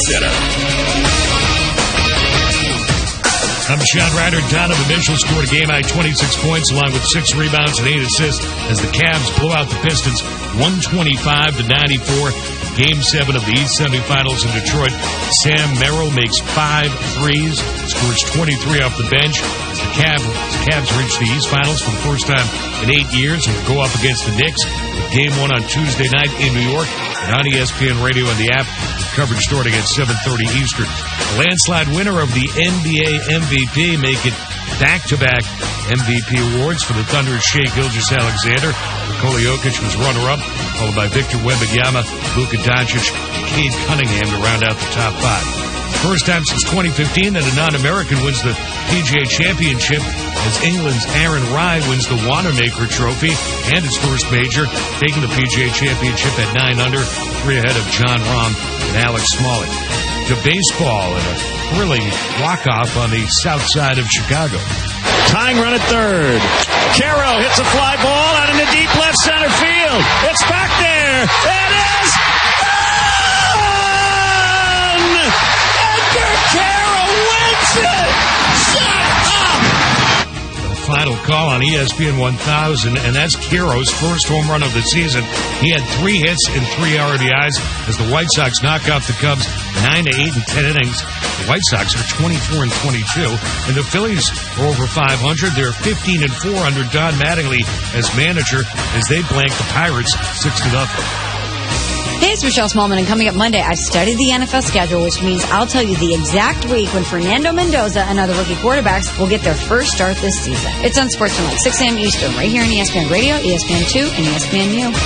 Center. I'm Sean Ryder. Donovan Mitchell scored a game-high 26 points along with 6 rebounds and 8 assists as the Cavs blow out the Pistons 125-94. Game 7 of the East semifinals in Detroit. Sam Merrill makes 5 threes, scores 23 off the bench. The Cavs reach the East Finals for the first time in 8 years and will go up against the Knicks. Game 1 on Tuesday night in New York and on ESPN Radio and the app. Coverage starting at 7:30 Eastern. The landslide winner of the NBA MVP make it back-to-back MVP awards for the Thunder's Shai Gilgeous-Alexander. Nikola Jokic was runner-up, followed by Victor Wembanyama, Luka Doncic, and Cade Cunningham to round out the top 5. First time since 2015 that a non-American wins the PGA Championship as England's Aaron Rai wins the Wanamaker Trophy and his first major, taking the PGA Championship at 9 under, 3 ahead of Jon Rahm and Alex Smolik. To baseball and a thrilling walk-off on the south side of Chicago. Tying run at third. Caro hits a fly ball out into deep left center field. It's back there. It is gone! Edgar Caro wins it! Shut up! Final call on ESPN 1000, and that's Caro's first home run of the season. He had 3 hits and 3 RBIs as the White Sox knock off the Cubs 9-8 in 10 innings. The White Sox are 24-22, and the Phillies are over 500. They're 15-4 under Don Mattingly as manager as they blank the Pirates 6-0. Hey, it's Michelle Smallman, and coming up Monday, I've studied the NFL schedule, which means I'll tell you the exact week when Fernando Mendoza and other rookie quarterbacks will get their first start this season. It's on Sports Tonight, 6 a.m. Eastern, right here on ESPN Radio, ESPN2, and ESPNU.